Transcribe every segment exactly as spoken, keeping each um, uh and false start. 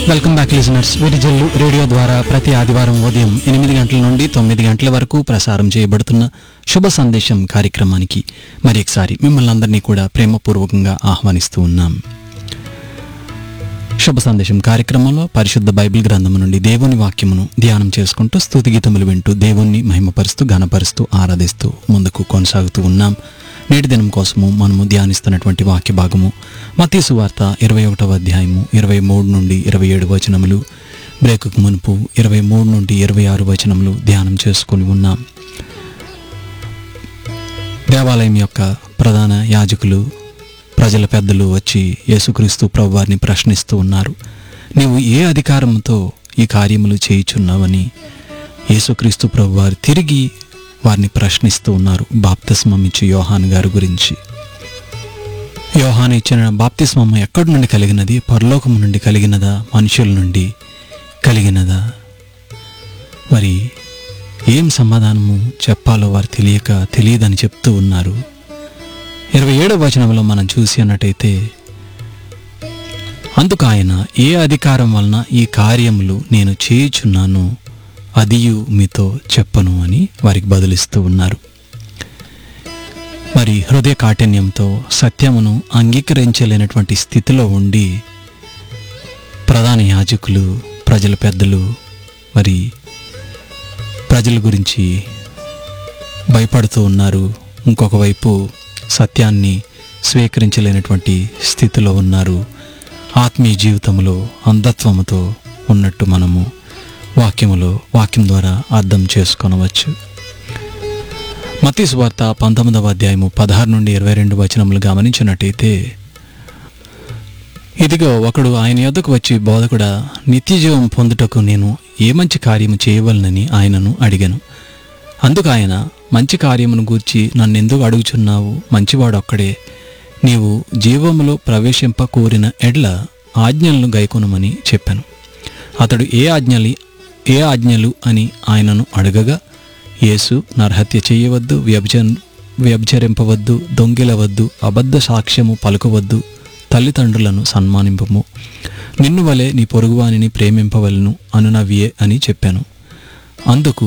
Welcome back listeners. Virijallu radio ద్వారా ప్రతి ఆదివారం ఉదయం ఎనిమిది గంటల నుండి తొమ్మిది గంటల వరకు ప్రసారం చేయబడుతున్న శుభ సందేశం కార్యక్రమానికి మరి ఒకసారి మిమ్మల్ని అందరినీ కూడా ప్రేమపూర్వకంగా ఆహ్వానిస్తూ ఉన్నాం. శుభ సందేశం కార్యక్రమంలో పరిశుద్ధ బైబిల్ గ్రంథం నుండి దేవుని వాక్యమును ధ్యానం చేసుకుంటూ స్తుతి గీతములు వింటూ దేవుణ్ణి మహిమపరుస్తూ ఘనపరుస్తూ ఆరాధిస్తూ ముందుకు కొనసాగుతూ ఉన్నాం. నేటి దినం కోసము మనము ధ్యానిస్తున్నటువంటి వాక్య భాగము మత్తయి సువార్త ఇరవై ఒకటవ అధ్యాయము ఇరవై మూడు నుండి ఇరవై ఏడు వచనములు, బ్రేకుకు మునుపు ఇరవై మూడు నుండి ఇరవై ఆరు వచనములు ధ్యానం చేసుకుని ఉన్నాం. దేవాలయం యొక్క ప్రధాన యాజకులు, ప్రజల పెద్దలు వచ్చి యేసుక్రీస్తు ప్రభువారిని ప్రశ్నిస్తూ ఉన్నారు. నీవు ఏ అధికారంతో ఈ కార్యములు చేయుచున్నావని యేసుక్రీస్తు ప్రభువారు తిరిగి వారిని ప్రశ్నిస్తూ ఉన్నారు. బాప్తిస్మం ఇచ్చే యోహాను గారి గురించి. యోహాను ఇచ్చిన బాప్తిస్మం ఎక్కడి నుండి కలిగినది? పరలోకము నుండి కలిగినదా, మనుషుల నుండి కలిగినదా? మరి ఏం సమాధానము చెప్పాలో వారు తెలియక తెలియదని చెప్తూ ఉన్నారు. ఇరవై ఏడవ వచనంలో మనం చూసి అన్నట్టయితే, అందుకు ఆయన, ఏ అధికారం వలన ఈ కార్యములు నేను చేయుచున్నాను అదియు మీతో చెప్పను అని వారికి బదులిస్తూ ఉన్నారు. మరి హృదయ కాఠిన్యంతో సత్యమును అంగీకరించలేనటువంటి స్థితిలో ఉండి ప్రధాన యాజకులు, ప్రజల పెద్దలు మరి ప్రజల గురించి భయపడుతూ ఉన్నారు. ఇంకొక వైపు సత్యాన్ని స్వీకరించలేనటువంటి స్థితిలో ఉన్నారు. ఆత్మీయ జీవితంలో అంధత్వముతో ఉన్నట్టు మనము వాక్యములో వాక్యం ద్వారా అర్థం చేసుకొనవచ్చు. మత్తయి సువార్త పంతొమ్మిదవ అధ్యాయము పదహారు నుండి ఇరవై రెండు వచనములు గమనించినట్టయితే, ఇదిగో ఒకడు ఆయన యొద్దకు వచ్చి, బోధకుడా, నిత్యజీవం పొందుటకు నేను ఏ మంచి కార్యము చేయవలనని ఆయనను అడిగాను. అందుకు ఆయన, మంచి కార్యమును గూర్చి నన్నెందుకు అడుగుచున్నావు? మంచివాడు ఒక్కడే. నీవు జీవములో ప్రవేశింప కోరిన ఎడ్ల ఆజ్ఞలను గైకొనమని చెప్పాను. అతడు ఏ ఆజ్ఞలి ఏ ఆజ్ఞలు అని ఆయనను అడగగా, యేసు, నరహత్య చేయవద్దు, వ్యభిచ వ్యభిచరింపవద్దు, దొంగిలవద్దు, అబద్ధ సాక్ష్యము పలుకవద్దు, తల్లిదండ్రులను సన్మానింపము, నిన్ను వలె నీ పొరుగువానిని ప్రేమింపవలను అనునవియే అని చెప్పాను. అందుకు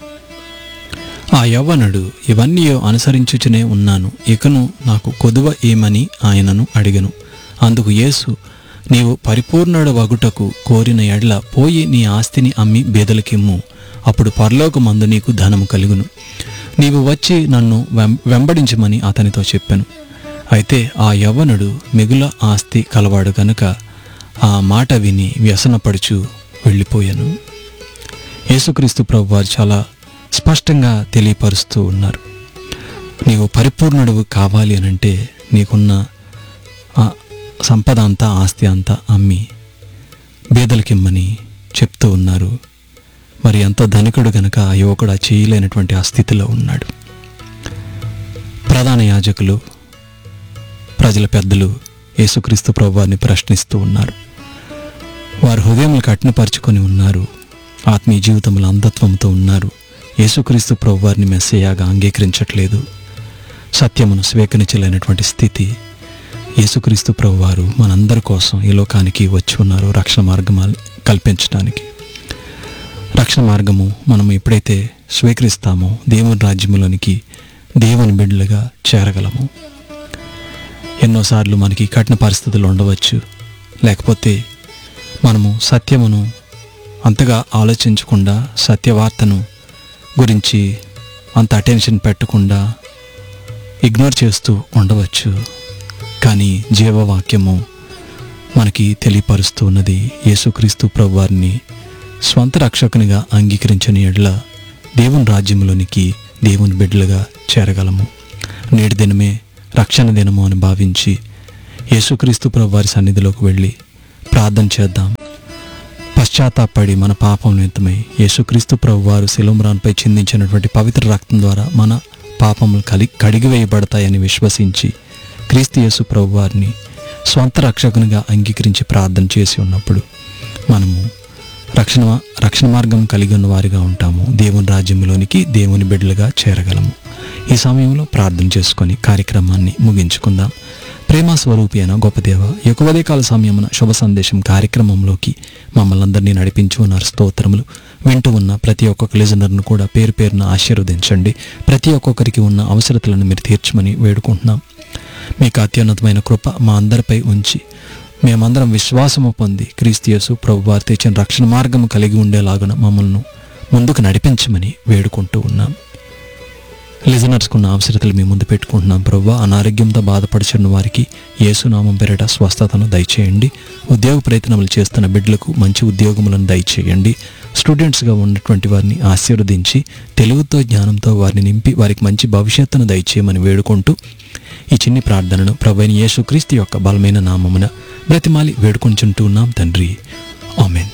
ఆ యవ్వనుడు, ఇవన్నీ అనుసరించుచునే ఉన్నాను, ఇకను నాకు కొదువ ఏమని ఆయనను అడిగను. అందుకు యేసు, నీవు పరిపూర్ణుడు వగుటకు కోరిన ఎడ్ల పోయి నీ ఆస్తిని అమ్మి బేదలకిమ్ము, అప్పుడు పరలోకమందు నీకు ధనము కలుగును. నీవు వచ్చి నన్ను వెం వెంబడించమని అతనితో చెప్పాను. అయితే ఆ యవ్వనుడు మిగుల ఆస్తి కలవాడు గనుక ఆ మాట విని వ్యసనపడుచు వెళ్ళిపోయాను. యేసుక్రీస్తు ప్రభువారు చాలా స్పష్టంగా తెలియపరుస్తూ ఉన్నారు. నీవు పరిపూర్ణుడు కావాలి అనంటే నీకున్న సంపద అంతా, ఆస్తి అంతా అమ్మి బేదలకిమ్మని చెప్తూ ఉన్నారు. మరి అంత ధనికుడు గనక ఆ యువకుడు చేయలేనటువంటి ఆ స్థితిలో ఉన్నాడు. ప్రధాన యాజకులు, ప్రజల పెద్దలు యేసుక్రీస్తు ప్రభువారిని ప్రశ్నిస్తూ ఉన్నారు. వారు హృదయములు కఠినపరుచుకొని ఉన్నారు. ఆత్మీయ జీవితంలో అంధత్వంతో ఉన్నారు. యేసుక్రీస్తు ప్రభువారిని మెస్సయ్యగా అంగీకరించట్లేదు. సత్యమును స్వీకరించలేనటువంటి స్థితి. యేసుక్రీస్తు ప్రభువారు మనందరి కోసం ఈ లోకానికి వచ్చి ఉన్నారు, రక్షణ మార్గం కల్పించడానికి. రక్షణ మార్గము మనం ఎప్పుడైతే స్వీకరిస్తామో దేవుని రాజ్యంలోనికి దేవుని బిడ్డలుగా చేరగలము. ఎన్నోసార్లు మనకి కఠిన పరిస్థితులు ఉండవచ్చు, లేకపోతే మనము సత్యమును అంతగా ఆలోచించకుండా, సత్యవార్తను గురించి అంత అటెన్షన్ పెట్టకుండా ఇగ్నోర్ చేస్తూ ఉండవచ్చు. కానీ జీవవాక్యము మనకి తెలియపరుస్తూ ఉన్నది, యేసుక్రీస్తు ప్రభువారిని స్వంత రక్షకునిగా అంగీకరించని ఎడ్ల దేవుని రాజ్యంలోనికి దేవుని బిడ్డలుగా చేరగలము. నేటి దినమే రక్షణ దినము అని భావించి యేసుక్రీస్తు ప్రభువారి సన్నిధిలోకి వెళ్ళి ప్రార్థన చేద్దాం. పశ్చాత్తాపడి మన పాపం నిమిత్తమై యేసుక్రీస్తు ప్రభువారు శిలువరాన్పై చిందించినటువంటి పవిత్ర రక్తం ద్వారా మన పాపములు కలి కడిగివేయబడతాయని విశ్వసించి క్రీస్తు యేసు ప్రభువారిని స్వంత రక్షకునిగా అంగీకరించి ప్రార్థన చేసి ఉన్నప్పుడు మనము రక్షణ రక్షణ మార్గం కలిగి ఉన్న వారిగా ఉంటాము. దేవుని రాజ్యంలోనికి దేవుని బిడ్డలుగా చేరగలము. ఈ సమయంలో ప్రార్థన చేసుకొని కార్యక్రమాన్ని ముగించుకుందాం. ప్రేమ స్వరూపి అయిన గొప్ప దేవ, యొక్క ఉదయకాల సమయమున శుభ సందేశం కార్యక్రమంలోకి మమ్మల్ని అందరినీ నడిపించి ఉన్నారు. స్తోత్రములు. వింటూ ఉన్న ప్రతి ఒక్కొక్క లిజనర్ను కూడా పేరు పేరున ఆశీర్వదించండి. ప్రతి ఒక్కొక్కరికి ఉన్న అవసరతలను మీరు తీర్చమని వేడుకుంటున్నాం. మీకు అత్యున్నతమైన కృప మా అందరిపై ఉంచి మేమందరం విశ్వాసము పొంది క్రీస్తు యేసు ప్రభువారు తెచ్చిన రక్షణ మార్గము కలిగి ఉండేలాగున మమ్మల్ని ముందుకు నడిపించమని వేడుకుంటూ ఉన్నాం. లిజనర్స్కు ఉన్న అవసరతలు మీ ముందు పెట్టుకుంటున్నాం ప్రభువా. అనారోగ్యంతో బాధపడుచున్న వారికి యేసునామం పేరిట స్వస్థతను దయచేయండి. ఉద్యోగ ప్రయత్నములు చేస్తున్న బిడ్డలకు మంచి ఉద్యోగములను దయచేయండి. స్టూడెంట్స్గా ఉన్నటువంటి వారిని ఆశీర్వదించి తెలుగుతో జ్ఞానంతో వారిని నింపి వారికి మంచి భవిష్యత్తును దయచేయమని వేడుకుంటూ ఈ చిన్ని ప్రార్థనను ప్రభువైన యేసుక్రీస్తు యొక్క బలమైన నామమున బ్రతిమాలి వేడుకొంచుంటూ ఉన్నాం తండ్రి. ఆమేన్.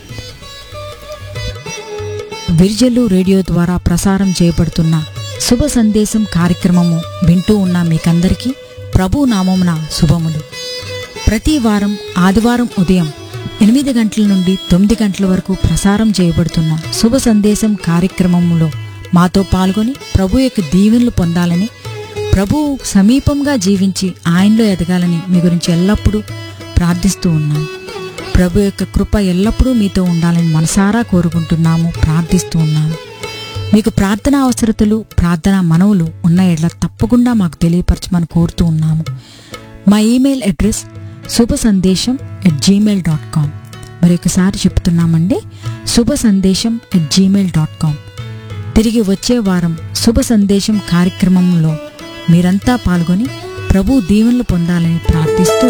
విర్జలు రేడియో ద్వారా ప్రసారం చేయబడుతున్న శుభ సందేశం కార్యక్రమము వింటూ ఉన్న మీకందరికీ ప్రభు నామమున శుభములు. ప్రతి వారం ఆదివారం ఉదయం ఎనిమిది గంటల నుండి తొమ్మిది గంటల వరకు ప్రసారం చేయబడుతున్న శుభ సందేశం కార్యక్రమంలో మాతో పాల్గొని ప్రభు యొక్క దీవెనలు పొందాలని, ప్రభు సమీపంగా జీవించి ఆయనలో ఎదగాలని మీ గురించి ఎల్లప్పుడూ ప్రార్థిస్తూ ఉన్నాం. ప్రభు యొక్క కృప ఎల్లప్పుడూ మీతో ఉండాలని మనసారా కోరుకుంటున్నాము, ప్రార్థిస్తూ ఉన్నాము. మీకు ప్రార్థన అవసరతలు, ప్రార్థన మనవులు ఉన్న ఎడ్ల తప్పకుండా మాకు తెలియపరచమని కోరుతూ ఉన్నాము. మా ఈమెయిల్ అడ్రస్ శుభ సందేశం ఎట్ జీమెయిల్ డాట్ కామ్. మరొకసారి చెప్తున్నామండి, శుభ సందేశం ఎట్ జీమెయిల్ డాట్ కామ్. తిరిగి వచ్చే వారం శుభ సందేశం కార్యక్రమంలో మీరంతా పాల్గొని ప్రభు దీవెనలు పొందాలని ప్రార్థిస్తూ